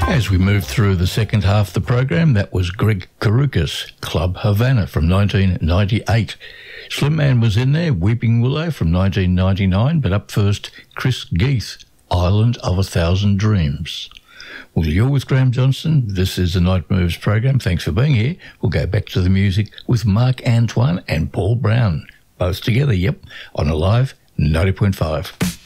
As we move through the second half of the program, that was Greg Karukas, Club Havana from 1998. Slim Man was in there, Weeping Willow from 1999, but up first, Chris Geith, Island of a Thousand Dreams. Well, you're with Graham Johnson. This is the Night Moves program. Thanks for being here. We'll go back to the music with Mark Antoine and Paul Brown. Both together, yep, on Alive 90.5.